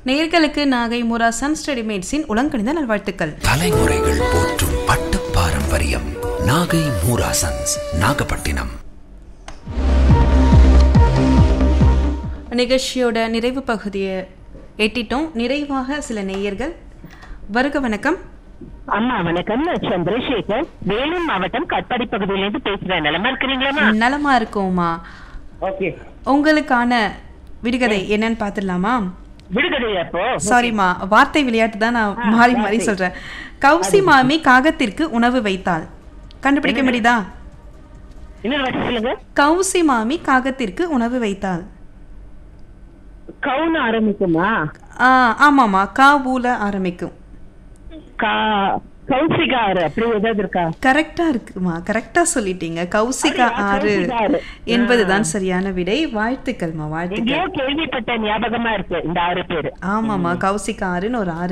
நேயர்களுக்கு நாகை மூரா சன்ஸ் ரெடிமேட்ஸின் உலங்கணிந்த நல்வாழ்த்துக்கள். தலைமுறைகள் போற்றும் பட்டு பாரம்பரியம் நாகை மூரா சன்ஸ், நாகப்பட்டினம். நிகழ்ச்சியோட நிறைவு பகுதியை எட்டிட்டோம். நிறைவாக சில நேயர்கள். வருக வணக்கம். அம்மா வணக்கம். நான் சந்திரசேகர், வேலூர் மாவட்டம் கட்பாடி பகுதியிலிருந்து பேசுறேன். நலமா இருக்கிறீங்களா? நலமா இருக்கோமா. ஓகே, உங்களுக்கான விடுகதை என்னன்னு பாத்துடலாமா? விடுகதை அப்போ சாரிமா, வார்த்தை விளையாட்டு தான், நான் மாறி மாறி சொல்றேன். கௌசி மாமி காகத்திற்கு உணவு வைத்தாள். கண்டுபிடிக்க முடியுதா? இன்னொரு வாட்டி சொல்லுங்க. கௌசி மாமி காகத்திற்கு உணவு வைத்தாள். கவுன ஆரம்பிக்குமா? ஆமாமா, காபூல ஆரம்பிக்கும். கௌசிகா ஆறு அப்படி ஏதாவது இருக்கா? கரெக்டா இருக்குமா, கரெக்டா சொல்லிட்டீங்க. கௌசிகா ஆறு என்பதுதான் சரியான விடை. வாழ்த்துக்கள்மா, வாழ்த்துக்கள். கேள்விப்பட்ட ஞாபகமா இருக்கு இந்த 6 பேரு. ஆமாமா, கௌசிகா ஆறுன்னு ஒரு ஆறு